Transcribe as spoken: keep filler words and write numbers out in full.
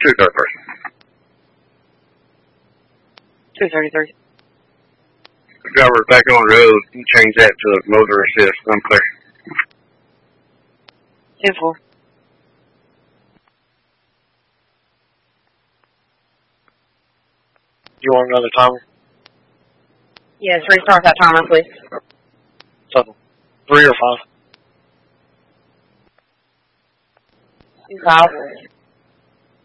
Two third person. Two thirty-three. Driver back on the road. You change that to motor assist. I'm clear. Ten four. You want another timer? Yes, restart that timer, please. So, three or five? Two five.